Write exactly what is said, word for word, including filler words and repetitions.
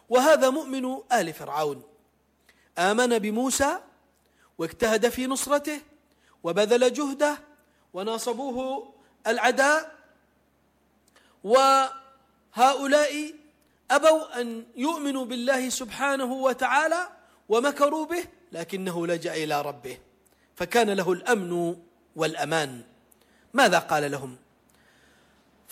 وهذا مؤمن آل فرعون، آمن بموسى واجتهد في نصرته وبذل جهده وناصبوه العداء، وهؤلاء أبوا أن يؤمنوا بالله سبحانه وتعالى ومكروا به، لكنه لجأ إلى ربه فكان له الأمن والأمان. ماذا قال لهم؟